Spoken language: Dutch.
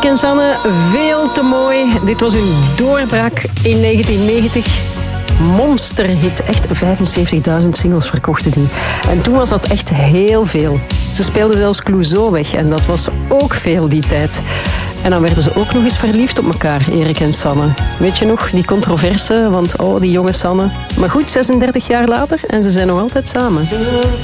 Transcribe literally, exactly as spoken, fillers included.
Erik en Sanne, veel te mooi. Dit was hun doorbraak in negentien negentig. Monsterhit. Echt vijfenzeventigduizend singles verkochten die. En toen was dat echt heel veel. Ze speelden zelfs Clouseau weg en dat was ook veel die tijd. En dan werden ze ook nog eens verliefd op elkaar, Erik en Sanne. Weet je nog, die controverse, want oh, die jonge Sanne. Maar goed, zesendertig jaar later en ze zijn nog altijd samen.